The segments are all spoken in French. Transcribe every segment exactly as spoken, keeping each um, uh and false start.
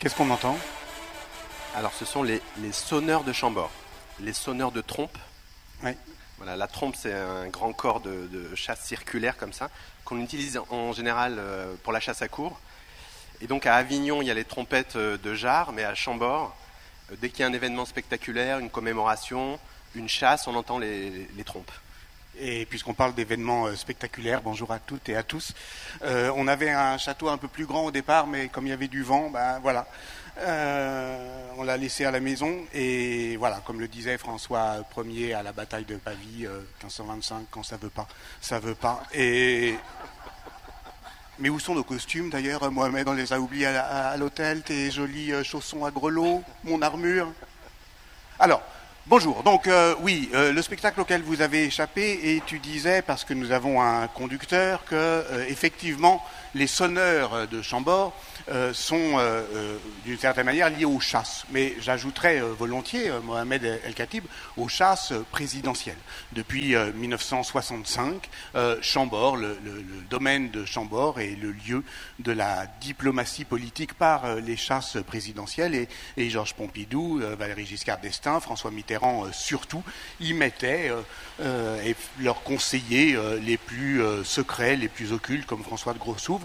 Qu'est-ce qu'on entend? Alors, ce sont les, les sonneurs de Chambord, les sonneurs de trompe. Oui. Voilà, la trompe, c'est un grand corps de, de chasse circulaire comme ça, qu'on utilise en général euh, pour la chasse à courre. Et donc à Avignon, il y a les trompettes de Jarre, mais à Chambord, euh, dès qu'il y a un événement spectaculaire, une commémoration, une chasse, on entend les, les, les trompes. Et puisqu'on parle d'événements euh, spectaculaires, bonjour à toutes et à tous. Euh, on avait un château un peu plus grand au départ, mais comme il y avait du vent, ben voilà, euh, on l'a laissé à la maison. Et voilà, comme le disait François Ier à la bataille de Pavie, euh, quinze cent vingt-cinq, quand ça veut pas, ça veut pas. Et mais où sont nos costumes d'ailleurs, Mohamed? On les a oubliés à, à, à l'hôtel, tes jolis euh, chaussons à grelots, mon armure. Alors. Bonjour, donc euh, oui, euh, le spectacle auquel vous avez échappé, et tu disais, parce que nous avons un conducteur, que euh, effectivement les sonneurs de Chambord euh, sont euh, euh, d'une certaine manière liés aux chasses. Mais j'ajouterais euh, volontiers, euh, Mohamed El-Khatib, aux chasses présidentielles. Depuis euh, mille neuf cent soixante-cinq, euh, Chambord, le, le, le domaine de Chambord est le lieu de la diplomatie politique par euh, les chasses présidentielles, et, et Georges Pompidou, euh, Valéry Giscard d'Estaing, François Mitterrand euh, surtout, y mettaient euh, euh, et leurs conseillers euh, les plus euh, secrets, les plus occultes, comme François de Grossouvre.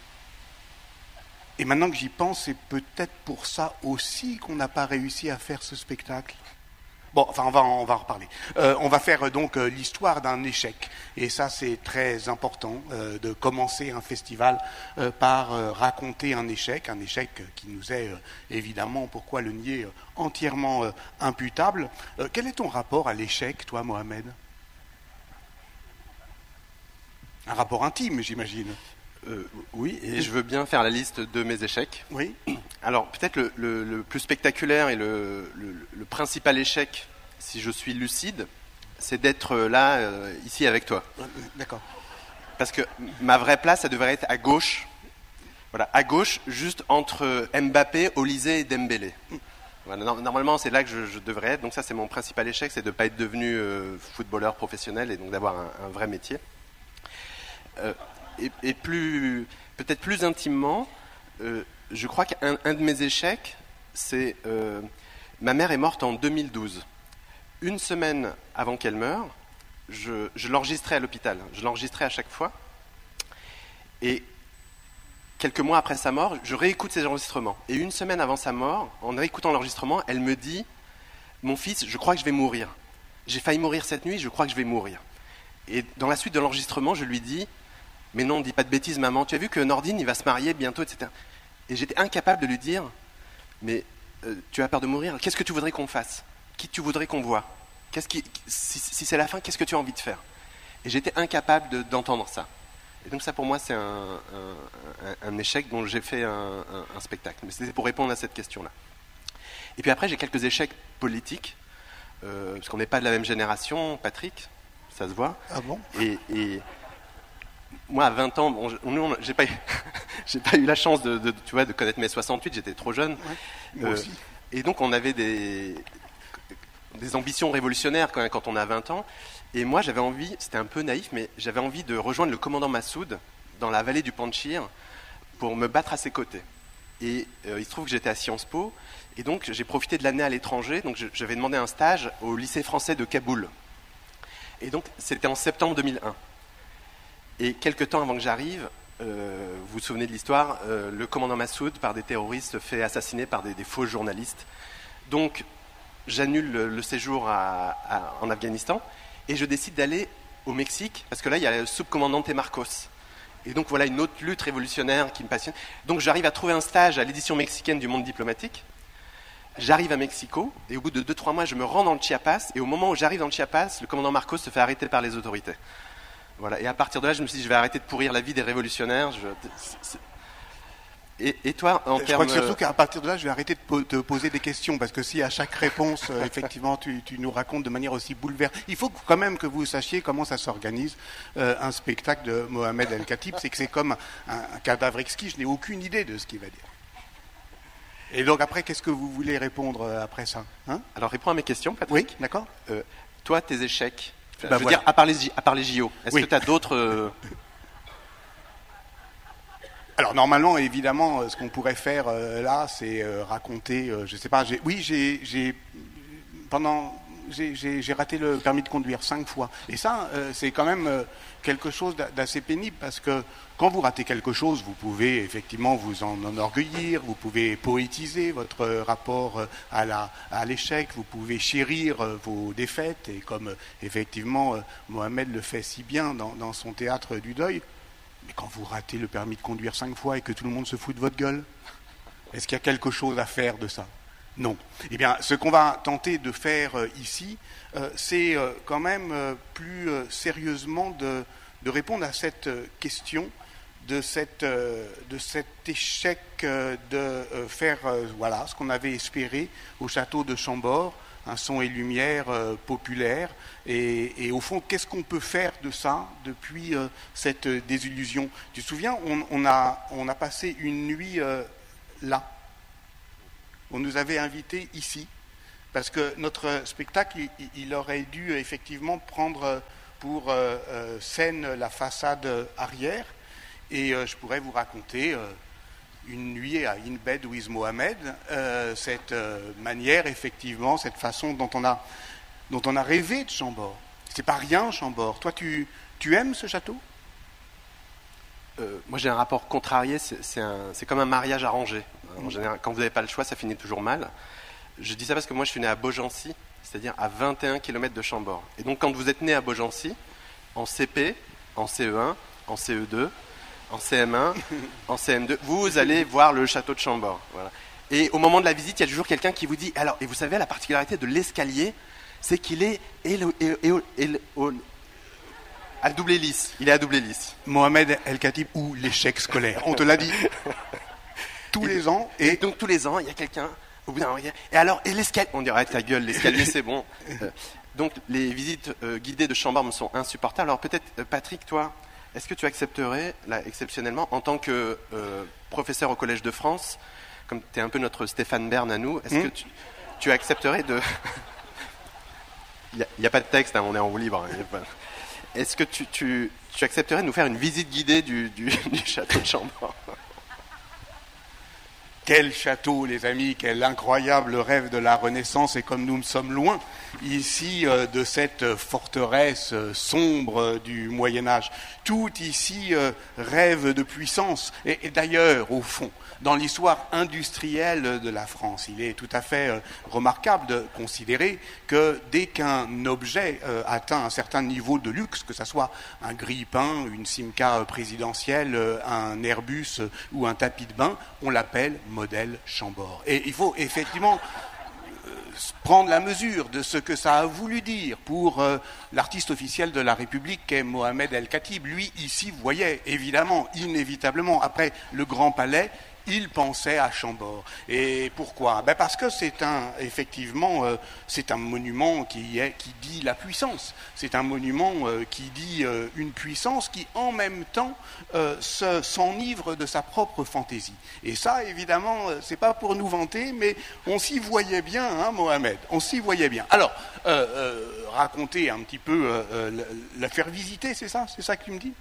Et maintenant que j'y pense, c'est peut-être pour ça aussi qu'on n'a pas réussi à faire ce spectacle. Bon, enfin, on va, on va en reparler. Euh, on va faire donc euh, l'histoire d'un échec. Et ça, c'est très important euh, de commencer un festival euh, par euh, raconter un échec, un échec qui nous est euh, évidemment, pourquoi le nier, euh, entièrement euh, imputable. Euh, quel est ton rapport à l'échec, toi, Mohamed? Un rapport intime, j'imagine. Euh, oui, et je veux bien faire la liste de mes échecs. Oui. Alors, peut-être le, le, le plus spectaculaire et le, le, le principal échec, si je suis lucide, c'est d'être là, euh, ici avec toi. D'accord. Parce que ma vraie place, ça devrait être à gauche. Voilà, à gauche, juste entre Mbappé, Olysée et Dembélé. Voilà, normalement, c'est là que je, je devrais être. Donc ça, c'est mon principal échec, c'est de ne pas être devenu euh, footballeur professionnel et donc d'avoir un, un vrai métier. Euh, Et, et plus, peut-être plus intimement, euh, je crois qu'un un de mes échecs, c'est euh, ma mère est morte en deux mille douze. Une semaine avant qu'elle meure, je, je l'enregistrais à l'hôpital. Je l'enregistrais à chaque fois. Et quelques mois après sa mort, je réécoute ces enregistrements. Et une semaine avant sa mort, en réécoutant l'enregistrement, elle me dit « Mon fils, je crois que je vais mourir. J'ai failli mourir cette nuit, je crois que je vais mourir. » Et dans la suite de l'enregistrement, je lui dis « Mais non, dis pas de bêtises, maman. Tu as vu que Nordine, il va se marier bientôt, et cetera » Et j'étais incapable de lui dire « Mais euh, tu as peur de mourir. Qu'est-ce que tu voudrais qu'on fasse? Qui tu voudrais qu'on voit? Qu'est-ce qui, si, si c'est la fin, qu'est-ce que tu as envie de faire ?» Et j'étais incapable de, d'entendre ça. Et donc ça, pour moi, c'est un, un, un échec dont j'ai fait un, un, un spectacle. Mais c'était pour répondre à cette question-là. Et puis après, j'ai quelques échecs politiques, euh, parce qu'on n'est pas de la même génération, Patrick, ça se voit. Ah bon? Et... et moi, à vingt ans, bon, nous, j'ai pas, eu, j'ai pas eu la chance de, de, tu vois, de connaître mai soixante-huit, j'étais trop jeune. Ouais, moi euh, aussi. Et donc, on avait des, des ambitions révolutionnaires quand, quand on a vingt ans. Et moi, j'avais envie, c'était un peu naïf, mais j'avais envie de rejoindre le commandant Massoud dans la vallée du Panchir pour me battre à ses côtés. Et euh, il se trouve que j'étais à Sciences Po, et donc j'ai profité de l'année à l'étranger. Donc, je, j'avais demandé un stage au lycée français de Kaboul. Et donc, c'était en septembre deux mille un. Et quelques temps avant que j'arrive, euh, vous vous souvenez de l'histoire, euh, le commandant Massoud, par des terroristes, se fait assassiner par des, des faux journalistes. Donc, j'annule le, le séjour à, à, en Afghanistan et je décide d'aller au Mexique, parce que là, il y a le subcommandant Marcos. Et donc, voilà une autre lutte révolutionnaire qui me passionne. Donc, j'arrive à trouver un stage à l'édition mexicaine du Monde diplomatique. J'arrive à Mexico, et au bout de deux trois mois, je me rends dans le Chiapas, et au moment où j'arrive dans le Chiapas, le commandant Marcos se fait arrêter par les autorités. Voilà. Et à partir de là, je me suis dit, je vais arrêter de pourrir la vie des révolutionnaires. Je... Et, et toi, en je termes... crois que surtout qu'à partir de là, je vais arrêter de po- te poser des questions, parce que si à chaque réponse, euh, effectivement, tu, tu nous racontes de manière aussi bouleversante, il faut quand même que vous sachiez comment ça s'organise euh, un spectacle de Mohamed El-Khatib. C'est que c'est comme un, un cadavre exquis. Je n'ai aucune idée de ce qu'il va dire. Et donc après, qu'est-ce que vous voulez répondre après ça, hein? Alors, réponds à mes questions, Patrick. Oui, d'accord. Euh, toi, tes échecs. Enfin, bah je veux voilà. dire, à part les, à part les J O, est-ce oui. que tu as d'autres... Euh... Alors normalement, évidemment, ce qu'on pourrait faire euh, là, c'est euh, raconter, euh, je sais pas, j'ai, oui, j'ai, j'ai pendant, j'ai, j'ai, j'ai raté le permis de conduire cinq fois. Et ça, euh, c'est quand même euh, quelque chose d'assez pénible parce que quand vous ratez quelque chose, vous pouvez effectivement vous en enorgueillir, vous pouvez poétiser votre rapport à, la, à l'échec, vous pouvez chérir euh, vos défaites et comme euh, effectivement euh, Mohamed le fait si bien dans, dans son théâtre du deuil. Mais quand vous ratez le permis de conduire cinq fois et que tout le monde se fout de votre gueule, est-ce qu'il y a quelque chose à faire de ça? Non. Eh bien, ce qu'on va tenter de faire euh, ici, euh, c'est euh, quand même euh, plus euh, sérieusement de, de répondre à cette euh, question de, cette, euh, de cet échec euh, de euh, faire euh, voilà, ce qu'on avait espéré au château de Chambord, un son et lumière euh, populaire. Et, et au fond, qu'est-ce qu'on peut faire de ça depuis euh, cette euh, désillusion? Tu te souviens, on, on, a, on a passé une nuit euh, là. On nous avait invités ici, parce que notre spectacle, il, il aurait dû effectivement prendre pour euh, euh, scène la façade arrière. Et euh, je pourrais vous raconter... Euh, une nuit à In Bed with Mohamed, euh, cette euh, manière, effectivement, cette façon dont on a, dont on a rêvé de Chambord. C'est pas rien, Chambord. Toi, tu, tu aimes ce château? euh, Moi, j'ai un rapport contrarié. C'est, c'est, un, c'est comme un mariage arrangé. En général, quand vous n'avez pas le choix, ça finit toujours mal. Je dis ça parce que moi, je suis né à Beaugency, c'est-à-dire à vingt et un kilomètres de Chambord. Et donc, quand vous êtes né à Beaugency, en C P, en C E un, en C E deux, en C M un, en C M deux, vous allez voir le château de Chambord. Voilà. Et au moment de la visite, il y a toujours quelqu'un qui vous dit, alors, et vous savez, la particularité de l'escalier, c'est qu'il est élo, élo, élo, élo, élo, à double hélice. Il est à double hélice. Mohamed El Khatib ou l'échec scolaire. On te l'a dit tous et les ans. Et... et donc tous les ans, il y a quelqu'un, au bout d'un moment, et alors, et l'escalier, on dirait, ta gueule, l'escalier, c'est bon. Euh, donc les visites euh, guidées de Chambord me sont insupportables. Alors peut-être, euh, Patrick, toi, est-ce que tu accepterais, là, exceptionnellement, en tant que euh, professeur au Collège de France, comme tu es un peu notre Stéphane Bern à nous, est-ce mmh. que tu, tu accepterais de... Il n'y a, a pas de texte, hein, on est en roue libre. Hein, pas... Est-ce que tu, tu, tu accepterais de nous faire une visite guidée du, du, du château de Chambord? Quel château, les amis, quel incroyable rêve de la Renaissance, et comme nous sommes loin ici euh, de cette forteresse euh, sombre euh, du Moyen-Âge. Tout ici euh, rêve de puissance. Et, et d'ailleurs, au fond, dans l'histoire industrielle de la France, il est tout à fait euh, remarquable de considérer que dès qu'un objet euh, atteint un certain niveau de luxe, que ce soit un grille-pain, une Simca présidentielle, euh, un Airbus euh, ou un tapis de bain, on l'appelle modèle Chambord. Et il faut effectivement prendre la mesure de ce que ça a voulu dire pour euh, l'artiste officiel de la République qu'est Mohamed El Khatib. Lui, ici, voyait évidemment, inévitablement, après le Grand Palais, il pensait à Chambord. Et pourquoi? Ben parce que c'est un, effectivement, euh, c'est un monument qui, est, qui dit la puissance. C'est un monument euh, qui dit euh, une puissance qui, en même temps, euh, se, s'enivre de sa propre fantaisie. Et ça, évidemment, euh, c'est pas pour nous vanter, mais on s'y voyait bien, hein, Mohamed. On s'y voyait bien. Alors, euh, euh, raconter un petit peu, euh, euh, la faire visiter, c'est ça? C'est ça que tu me dis?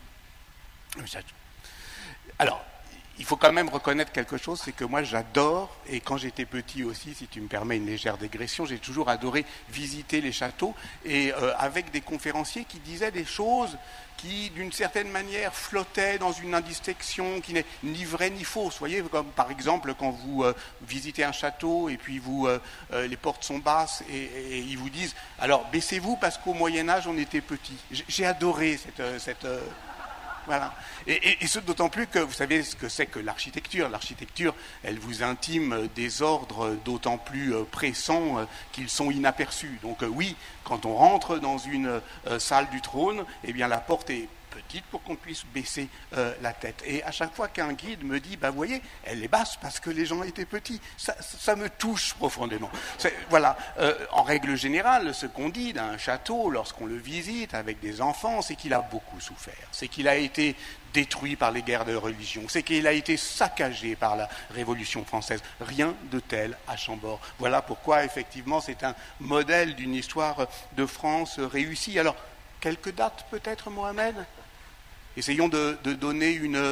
Alors, il faut quand même reconnaître quelque chose, c'est que moi j'adore, et quand j'étais petit aussi, si tu me permets une légère dégression, j'ai toujours adoré visiter les châteaux, et euh, avec des conférenciers qui disaient des choses qui, d'une certaine manière, flottaient dans une indistinction qui n'est ni vraie ni fausse. Vous voyez, comme par exemple quand vous euh, visitez un château, et puis vous, euh, euh, les portes sont basses, et, et ils vous disent « alors baissez-vous parce qu'au Moyen-Âge on était petit ». J'ai adoré cette... Euh, cette euh, Voilà. Et, et, et ce d'autant plus que vous savez ce que c'est que l'architecture. L'architecture, elle vous intime des ordres d'autant plus pressants qu'ils sont inaperçus. Donc oui, quand on rentre dans une euh, salle du trône, eh bien la porte est petite pour qu'on puisse baisser euh, la tête. Et à chaque fois qu'un guide me dit, bah, vous voyez, elle est basse parce que les gens étaient petits, ça, ça me touche profondément. C'est, voilà, euh, en règle générale, ce qu'on dit d'un château lorsqu'on le visite avec des enfants, c'est qu'il a beaucoup souffert, c'est qu'il a été détruit par les guerres de religion, c'est qu'il a été saccagé par la Révolution française. Rien de tel à Chambord. Voilà pourquoi, effectivement, c'est un modèle d'une histoire de France réussie. Alors, quelques dates peut-être, Mohamed ? Essayons de, de donner une,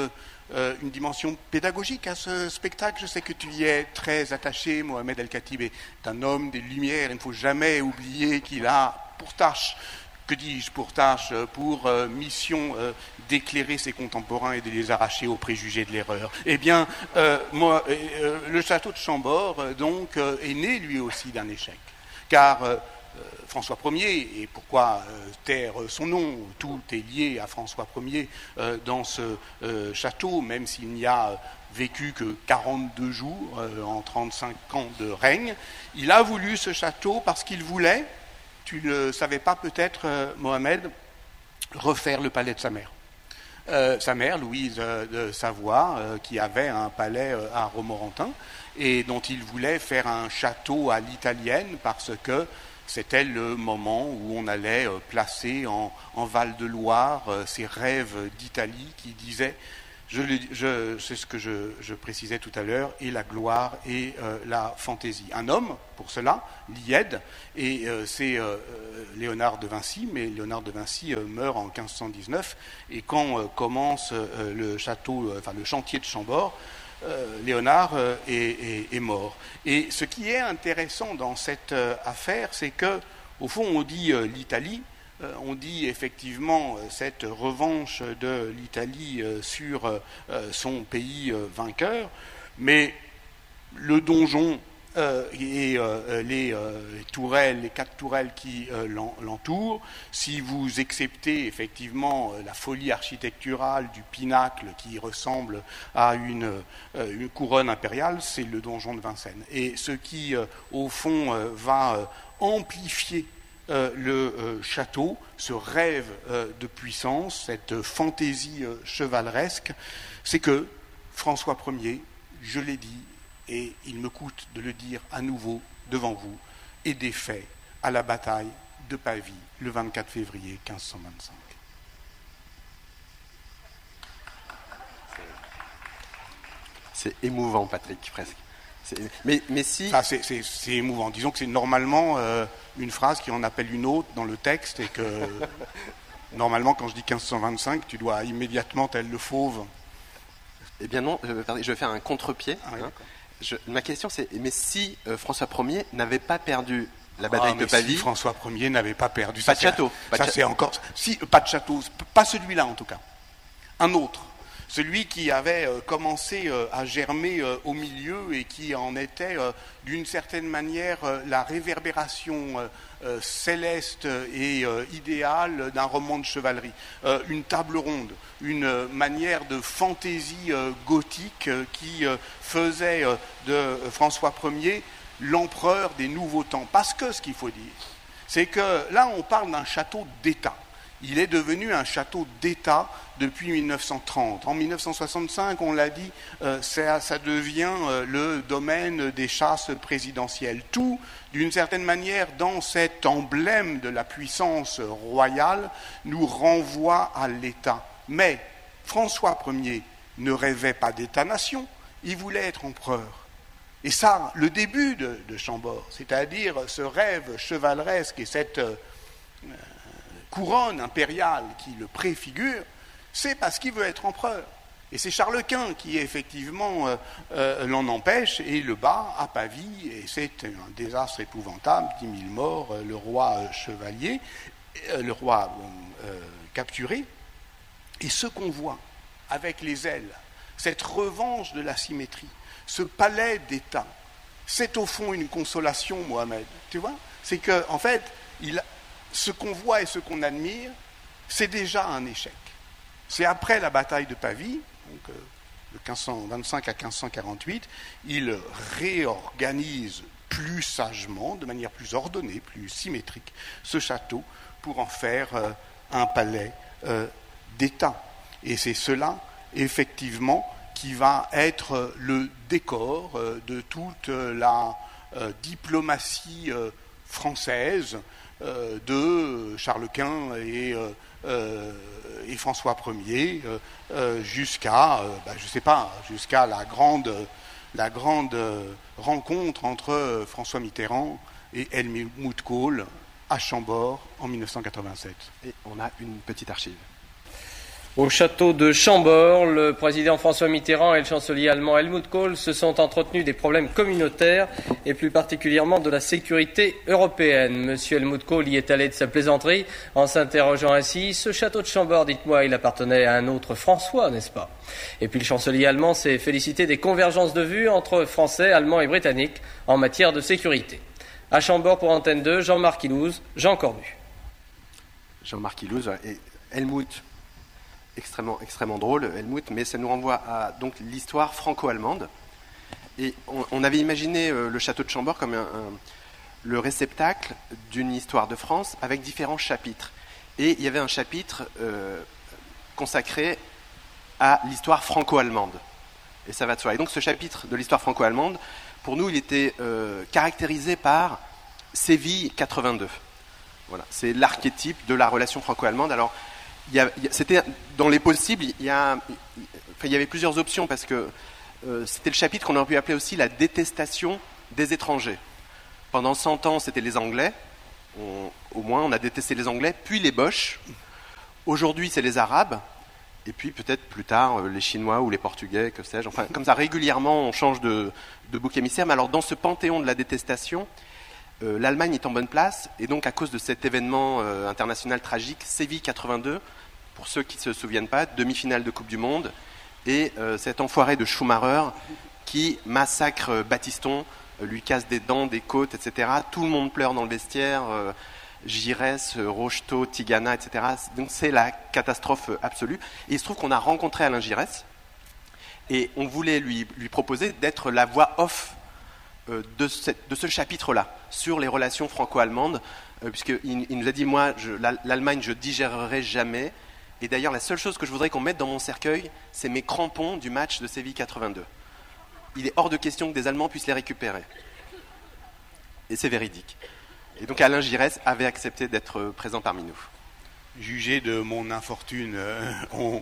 euh, une dimension pédagogique à ce spectacle. Je sais que tu y es très attaché. Mohamed El-Khatib est un homme des Lumières. Il ne faut jamais oublier qu'il a pour tâche, que dis-je, pour tâche, pour euh, mission euh, d'éclairer ses contemporains et de les arracher aux préjugés de l'erreur. Eh bien, euh, moi, euh, le château de Chambord, euh, donc, euh, est né lui aussi d'un échec. Car euh, François Ier, et pourquoi euh, taire son nom, tout est lié à François Ier euh, dans ce euh, château, même s'il n'y a vécu que quarante-deux jours euh, en trente-cinq ans de règne. Il a voulu ce château parce qu'il voulait, tu ne le savais pas peut-être, euh, Mohamed, refaire le palais de sa mère. Euh, sa mère, Louise euh, de Savoie, euh, qui avait un palais euh, à Romorantin, et dont il voulait faire un château à l'italienne parce que c'était le moment où on allait euh, placer en, en Val-de-Loire euh, ces rêves d'Italie qui disaient, je, je, c'est ce que je, je précisais tout à l'heure, et la gloire et euh, la fantaisie. Un homme, pour cela, Liède, et euh, c'est euh, Léonard de Vinci, mais Léonard de Vinci euh, meurt en quinze cent dix-neuf, et quand euh, commence euh, le château, euh, enfin le chantier de Chambord, Euh, Léonard euh, est, est, est mort. Et ce qui est intéressant dans cette euh, affaire, c'est que, au fond, on dit euh, l'Italie, euh, on dit effectivement euh, cette revanche de l'Italie euh, sur euh, son pays euh, vainqueur, mais le donjon euh, et euh, les, euh, les tourelles, les quatre tourelles qui euh, l'entourent, si vous exceptez effectivement euh, la folie architecturale du pinacle qui ressemble à une, euh, une couronne impériale, c'est le donjon de Vincennes. Et ce qui, euh, au fond, euh, va euh, amplifier euh, le euh, château, ce rêve euh, de puissance, cette fantaisie euh, chevaleresque, c'est que François Ier, je l'ai dit, et il me coûte de le dire à nouveau devant vous, est défait à la bataille de Pavie le vingt-quatre février quinze cent vingt-cinq. C'est émouvant, Patrick, presque. C'est... Mais, mais si... Ah, c'est, c'est, c'est émouvant. Disons que c'est normalement euh, une phrase qui en appelle une autre dans le texte, et que normalement, quand je dis quinze cent vingt-cinq, tu dois immédiatement, tel le fauve... Eh bien non, je, je vais faire un contre-pied. Ah, oui, hein. Je, ma question c'est, mais si euh, François Ier n'avait pas perdu la bataille ah, de Pavie... Si François Ier n'avait pas perdu... Pas ça, de château. Ça, pas de c'est château. encore... Si, pas de château, pas celui-là en tout cas. Un autre. Celui qui avait euh, commencé euh, à germer euh, au milieu et qui en était, euh, d'une certaine manière, euh, la réverbération euh, euh, céleste et euh, idéale d'un roman de chevalerie. Euh, une table ronde, une euh, manière de fantaisie euh, gothique euh, qui euh, faisait euh, de euh, François Ier l'empereur des nouveaux temps. Parce que ce qu'il faut dire, c'est que là, on parle d'un château d'État. Il est devenu un château d'État depuis mille neuf cent trente. En mille neuf cent soixante-cinq, on l'a dit, euh, ça, ça devient euh, le domaine des chasses présidentielles. Tout, d'une certaine manière, dans cet emblème de la puissance royale, nous renvoie à l'État. Mais François Ier ne rêvait pas d'État-nation, il voulait être empereur. Et ça, le début de, de Chambord, c'est-à-dire ce rêve chevaleresque et cette... Euh, couronne impériale qui le préfigure, c'est parce qu'il veut être empereur. Et c'est Charles Quint qui, effectivement, euh, euh, l'en empêche et le bat à Pavie, et c'est un désastre épouvantable, dix mille morts, euh, le roi euh, chevalier, euh, le roi euh, capturé. Et ce qu'on voit avec les ailes, cette revanche de la symétrie, ce palais d'État, c'est au fond une consolation, Mohamed. Tu vois ? C'est qu'en en fait, il a... ce qu'on voit et ce qu'on admire, c'est déjà un échec. C'est après la bataille de Pavie, donc euh, de quinze cent vingt-cinq à quinze cent quarante-huit, il réorganise plus sagement, de manière plus ordonnée, plus symétrique, ce château pour en faire euh, un palais euh, d'État. Et c'est cela, effectivement, qui va être le décor euh, de toute la euh, diplomatie euh, française, Euh, de Charles Quint et, euh, euh, et François Ier euh, euh, jusqu'à, euh, bah, je sais pas, jusqu'à la grande, la grande euh, rencontre entre euh, François Mitterrand et Helmut Kohl à Chambord en mille neuf cent quatre-vingt-sept. Et on a une petite archive. Au château de Chambord, le président François Mitterrand et le chancelier allemand Helmut Kohl se sont entretenus des problèmes communautaires et plus particulièrement de la sécurité européenne. Monsieur Helmut Kohl y est allé de sa plaisanterie en s'interrogeant ainsi « Ce château de Chambord, dites-moi, il appartenait à un autre François, n'est-ce pas ?» Et puis le chancelier allemand s'est félicité des convergences de vues entre Français, Allemands et Britanniques en matière de sécurité. À Chambord pour Antenne deux, Jean-Marc Ilouz, Jean Cornu. Jean-Marc Ilouz et Helmut. Extrêmement, extrêmement drôle, Helmut, mais ça nous renvoie à donc, l'histoire franco-allemande. Et on, on avait imaginé euh, le château de Chambord comme un, un, le réceptacle d'une histoire de France avec différents chapitres. Et il y avait un chapitre euh, consacré à l'histoire franco-allemande. Et ça va de soi. Et donc ce chapitre de l'histoire franco-allemande, pour nous, il était euh, caractérisé par Séville quatre-vingt-deux. Voilà, c'est l'archétype de la relation franco-allemande. Alors, Il y a, il y a, c'était dans les possibles, il y, a, enfin, il y avait plusieurs options parce que euh, c'était le chapitre qu'on aurait pu appeler aussi la détestation des étrangers. Pendant cent ans, c'était les Anglais, on, au moins on a détesté les Anglais, puis les Boches. Aujourd'hui, c'est les Arabes, et puis peut-être plus tard les Chinois ou les Portugais, que sais-je. Enfin, comme ça, régulièrement, on change de, de bouc émissaire. Mais alors, dans ce panthéon de la détestation, euh, l'Allemagne est en bonne place, et donc à cause de cet événement euh, international tragique, Séville quatre-vingt-deux, pour ceux qui ne se souviennent pas, demi-finale de Coupe du Monde, et euh, cet enfoiré de Schumacher qui massacre Battiston, euh, lui casse des dents, des côtes, et cetera. Tout le monde pleure dans le vestiaire, euh, Giresse, Rocheteau, Tigana, et cetera. Donc c'est la catastrophe absolue. Et il se trouve qu'on a rencontré Alain Giresse, et on voulait lui, lui proposer d'être la voix off euh, de, cette, de ce chapitre-là, sur les relations franco-allemandes, euh, puisqu'il il nous a dit, moi, je, l'Allemagne, je digérerai jamais. Et d'ailleurs, la seule chose que je voudrais qu'on mette dans mon cercueil, c'est mes crampons du match de Séville quatre-vingt-deux. Il est hors de question que des Allemands puissent les récupérer. Et c'est véridique. Et donc Alain Giresse avait accepté d'être présent parmi nous. Jugé de mon infortune, euh, on,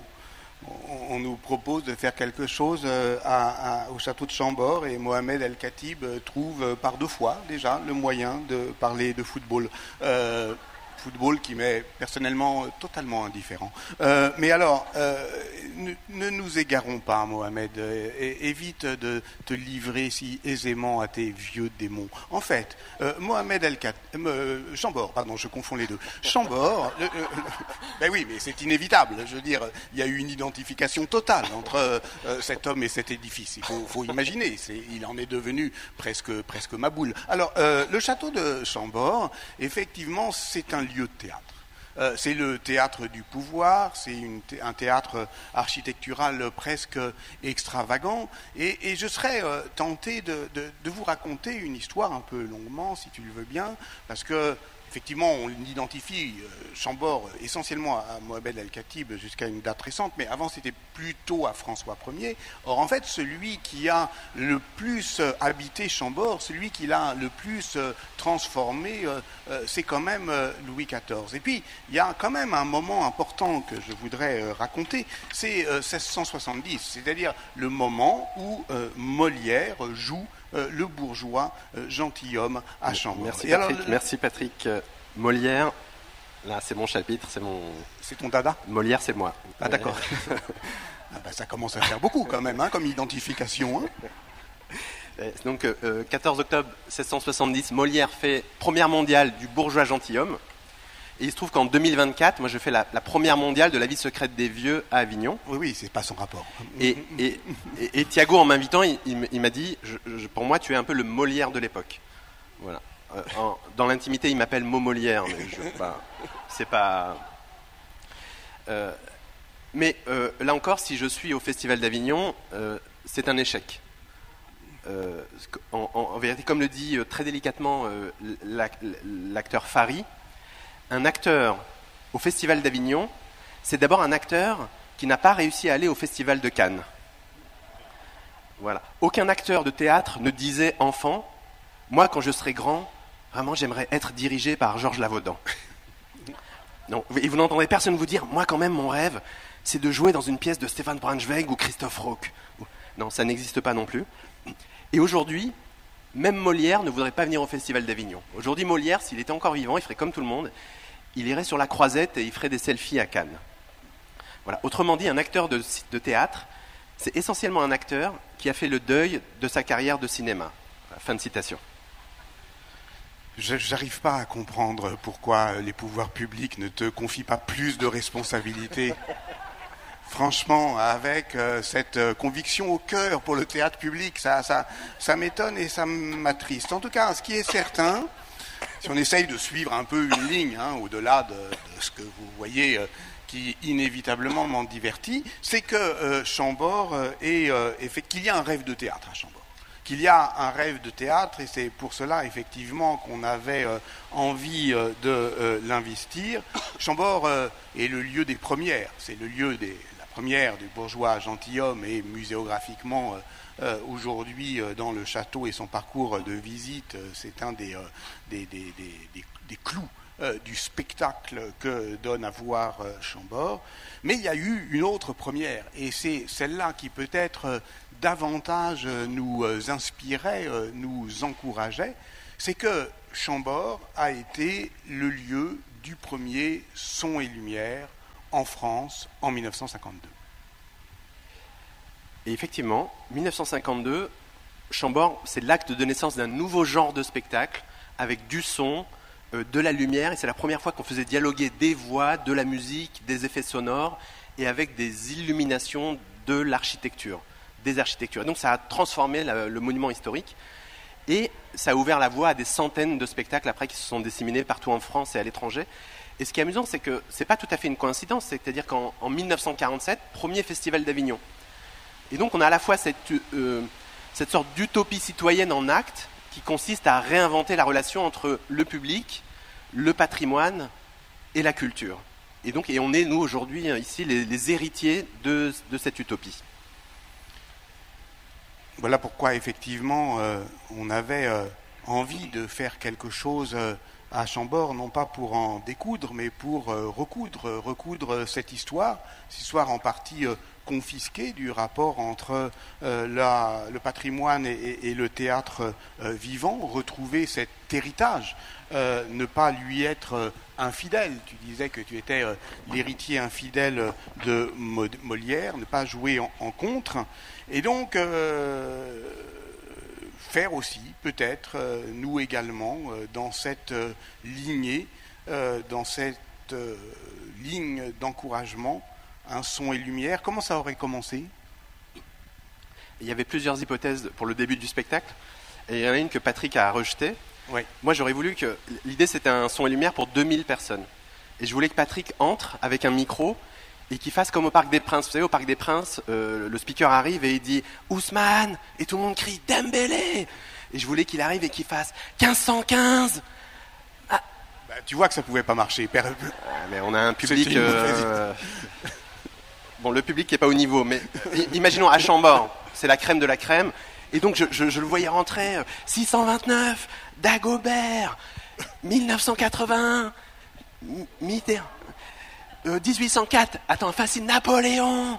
on nous propose de faire quelque chose à, à, au château de Chambord et Mohamed El-Khatib trouve par deux fois déjà le moyen de parler de football. Euh, football qui m'est personnellement totalement indifférent. Euh, mais alors, euh, ne, ne nous égarons pas, Mohamed, euh, et, évite de te livrer si aisément à tes vieux démons. En fait, euh, Mohamed El-Khatib, euh, Chambord, pardon, je confonds les deux. Chambord, le, le, le, ben oui, mais c'est inévitable. Je veux dire, il y a eu une identification totale entre euh, cet homme et cet édifice. Il faut, faut imaginer, c'est, il en est devenu presque, presque Maboule. Alors, euh, le château de Chambord, effectivement, c'est un lieu de théâtre. Euh, c'est le théâtre du pouvoir, c'est une, un théâtre architectural presque extravagant, et, et je serais euh, tenté de, de, de vous raconter une histoire un peu longuement, si tu le veux bien, parce que effectivement, on identifie euh, Chambord essentiellement à Mohamed El-Khatib jusqu'à une date récente, mais avant c'était plutôt à François Ier. Or, en fait, celui qui a le plus euh, habité Chambord, celui qui l'a le plus euh, transformé, euh, euh, c'est quand même euh, Louis quatorze. Et puis, il y a quand même un moment important que je voudrais euh, raconter, c'est euh, seize cent soixante-dix, c'est-à-dire le moment où euh, Molière joue Euh, le bourgeois euh, gentilhomme à Chambord. Merci, Et Patrick. alors, Merci Patrick. Molière, là c'est mon chapitre, c'est mon. C'est ton dada ? Molière, c'est moi. Ah d'accord. Ah, bah, ça commence à faire beaucoup quand même, hein, comme identification. Hein. Donc euh, quatorze octobre seize cent soixante-dix, Molière fait première mondiale du bourgeois gentilhomme. Et il se trouve qu'en deux mille vingt-quatre, moi je fais la, la première mondiale de la vie secrète des vieux à Avignon. Oui, oui, c'est pas son rapport. Et, et, et, et Thiago, en m'invitant, il, il, il m'a dit, je, je, pour moi, tu es un peu le Molière de l'époque. Voilà. Euh, en, dans l'intimité, il m'appelle Mo Molière, mais je, bah, c'est pas. Euh, mais euh, là encore, si je suis au Festival d'Avignon, euh, c'est un échec. Euh, en, en, en vérité, comme le dit euh, très délicatement euh, l'acteur Fari, un acteur au Festival d'Avignon, c'est d'abord un acteur qui n'a pas réussi à aller au Festival de Cannes. Voilà. Aucun acteur de théâtre ne disait enfant, moi quand je serai grand, vraiment j'aimerais être dirigé par Georges Lavaudan. Non. Et vous n'entendrez personne vous dire, moi quand même mon rêve, c'est de jouer dans une pièce de Stéphane Braunschweig ou Christophe Roque. Non, ça n'existe pas non plus. Et aujourd'hui, même Molière ne voudrait pas venir au Festival d'Avignon. Aujourd'hui, Molière, s'il était encore vivant, il ferait comme tout le monde. Il irait sur la Croisette et il ferait des selfies à Cannes. Voilà. Autrement dit, un acteur de, de théâtre, c'est essentiellement un acteur qui a fait le deuil de sa carrière de cinéma. Fin de citation. Je n'arrive pas à comprendre pourquoi les pouvoirs publics ne te confient pas plus de responsabilités. Franchement, avec euh, cette euh, conviction au cœur pour le théâtre public, ça, ça, ça m'étonne et ça m'attriste. En tout cas, ce qui est certain, si on essaye de suivre un peu une ligne, hein, au-delà de, de ce que vous voyez euh, qui inévitablement m'en divertit, c'est que euh, Chambord euh, est, euh, fait qu'il y a un rêve de théâtre à Chambord. Qu'il y a un rêve de théâtre, et c'est pour cela, effectivement, qu'on avait euh, envie euh, de euh, l'investir. Chambord euh, est le lieu des premières, c'est le lieu des, la première du bourgeois gentilhomme, et muséographiquement, euh, euh, aujourd'hui, euh, dans le château et son parcours de visite, euh, c'est un des, euh, des, des, des, des, des clous euh, du spectacle que donne à voir euh, Chambord. Mais il y a eu une autre première, et c'est celle-là qui peut-être euh, davantage nous inspirait, nous encourageait, c'est que Chambord a été le lieu du premier son et lumière en France en mille neuf cent cinquante-deux. Et effectivement, mille neuf cent cinquante-deux, Chambord, c'est l'acte de naissance d'un nouveau genre de spectacle avec du son, euh, de la lumière, et c'est la première fois qu'on faisait dialoguer des voix, de la musique, des effets sonores, et avec des illuminations de l'architecture. des architectures. Donc ça a transformé la, le monument historique et ça a ouvert la voie à des centaines de spectacles après qui se sont disséminés partout en France et à l'étranger. Et ce qui est amusant, c'est que ce n'est pas tout à fait une coïncidence, c'est-à-dire qu'en en mille neuf cent quarante-sept, premier festival d'Avignon. Et donc on a à la fois cette, euh, cette sorte d'utopie citoyenne en acte qui consiste à réinventer la relation entre le public, le patrimoine et la culture. Et donc et on est, nous, aujourd'hui, ici, les, les héritiers de, de cette utopie. Voilà pourquoi, effectivement, euh, on avait euh, envie de faire quelque chose euh, à Chambord, non pas pour en découdre, mais pour euh, recoudre, recoudre cette histoire, cette histoire en partie euh, confisquée du rapport entre euh, la, le patrimoine et, et, et le théâtre euh, vivant, retrouver cet héritage, euh, ne pas lui être euh, infidèle. Tu disais que tu étais euh, l'héritier infidèle de Molière, ne pas jouer en, en contre. Et donc, euh, faire aussi, peut-être, euh, nous également, euh, dans cette euh, lignée, euh, dans cette euh, ligne d'encouragement, un son et lumière. Comment ça aurait commencé ? Il y avait plusieurs hypothèses pour le début du spectacle, et il y en a une que Patrick a rejetée. Oui. Moi, j'aurais voulu que... L'idée, c'était un son et lumière pour deux mille personnes. Et je voulais que Patrick entre avec un micro et qu'il fasse comme au Parc des Princes. Vous savez, au Parc des Princes, euh, le speaker arrive et il dit « Ousmane !» et tout le monde crie « Dembélé !» Et je voulais qu'il arrive et qu'il fasse « quinze cent quinze !» ah. Bah, tu vois que ça ne pouvait pas marcher. Per... Ah, mais on a un public... Euh... Bon, le public n'est pas au niveau, mais imaginons à Chambord, c'est la crème de la crème. Et donc, je, je, je le voyais rentrer, euh, six cent vingt-neuf, Dagobert, mille neuf cent quatre-vingt-un, Mitterrand, euh, dix-huit cent quatre, attends, facile, Napoléon.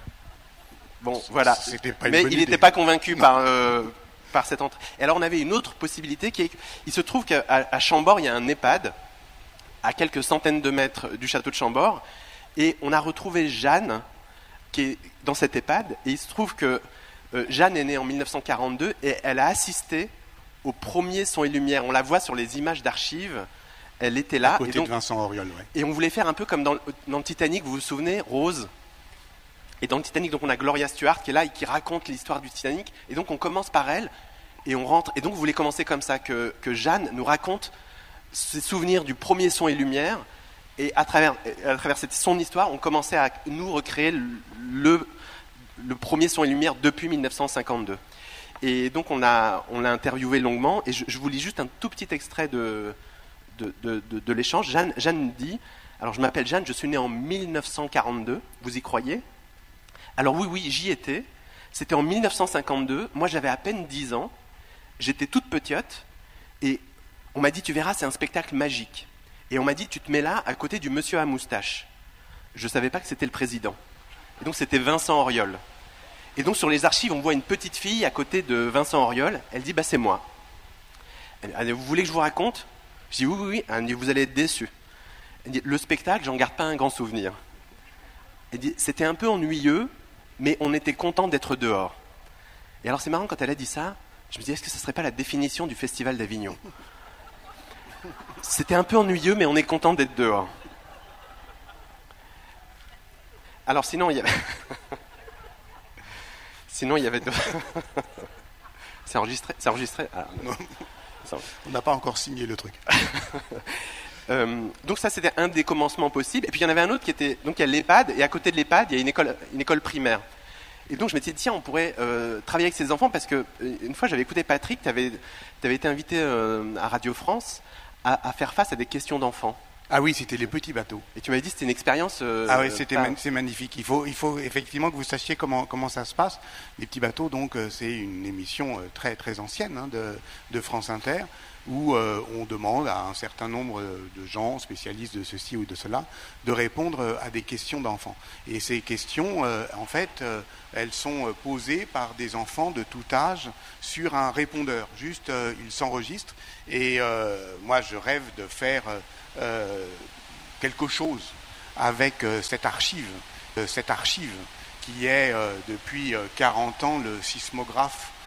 Bon, voilà. Mais il n'était pas convaincu par, euh, par cette entrée. Et alors, on avait une autre possibilité qui est, il se trouve qu'à à Chambord, il y a un EHPAD, à quelques centaines de mètres du château de Chambord, et on a retrouvé Jeanne, qui est dans cet EHPAD, et il se trouve que Euh, Jeanne est née en mille neuf cent quarante-deux et elle a assisté au premier son et lumière. On la voit sur les images d'archives. Elle était là. À côté et donc, de Vincent Auriol, ouais. Et on voulait faire un peu comme dans, dans le Titanic, vous vous souvenez, Rose. Et dans le Titanic, donc on a Gloria Stuart qui est là et qui raconte l'histoire du Titanic. Et donc on commence par elle et on rentre. Et donc vous voulez commencer comme ça, que, que Jeanne nous raconte ses souvenirs du premier son et lumière. Et à travers, à travers cette, son histoire, on commençait à nous recréer le, le le premier son et lumière depuis mille neuf cent cinquante-deux. Et donc on l'a on l'a interviewé longuement, et je, je vous lis juste un tout petit extrait de, de, de, de, de l'échange. Jeanne, Jeanne dit, alors je m'appelle Jeanne, je suis née en mille neuf cent quarante-deux, vous y croyez ? Alors oui, oui, j'y étais, c'était en mille neuf cent cinquante-deux, moi j'avais à peine dix ans, j'étais toute petite, et on m'a dit, tu verras, c'est un spectacle magique. Et on m'a dit, tu te mets là, à côté du monsieur à moustache. Je ne savais pas que c'était le président. Et donc c'était Vincent Auriol. Et donc sur les archives, on voit une petite fille à côté de Vincent Auriol. Elle dit, bah c'est moi. Elle dit, vous voulez que je vous raconte ? Je dis, oui, oui, oui. Elle dit, vous allez être déçus. Elle dit, le spectacle, j'en garde pas un grand souvenir. Elle dit, c'était un peu ennuyeux, mais on était content d'être dehors. Et alors c'est marrant, quand elle a dit ça, je me dis, est-ce que ce ne serait pas la définition du Festival d'Avignon ? C'était un peu ennuyeux, mais on est content d'être dehors. Alors sinon, il y avait... sinon, il y avait... C'est enregistré, c'est enregistré. Ah, non. On n'a pas encore signé le truc. euh, donc ça, c'était un des commencements possibles. Et puis il y en avait un autre qui était... Donc il y a l'EHPAD, et à côté de l'EHPAD, il y a une école, une école primaire. Et donc je me suis dit, tiens, on pourrait euh, travailler avec ces enfants, parce que une fois, j'avais écouté Patrick, tu avais, tu avais été invité euh, à Radio France à, à faire face à des questions d'enfants. Ah oui, c'était les petits bateaux. Et tu m'avais dit que c'était une expérience... Euh, ah oui, c'était pas... man- c'est magnifique. Il faut, il faut effectivement que vous sachiez comment, comment ça se passe. Les petits bateaux, donc, euh, c'est une émission euh, très, très ancienne hein, de, de France Inter, où euh, on demande à un certain nombre de gens, spécialistes de ceci ou de cela, de répondre à des questions d'enfants. Et ces questions, euh, en fait, euh, elles sont posées par des enfants de tout âge sur un répondeur. Juste, euh, ils s'enregistrent. Et euh, moi, je rêve de faire... Euh, quelque chose avec euh, cette archive, euh, cette archive qui est euh, depuis euh, quarante ans le sismographe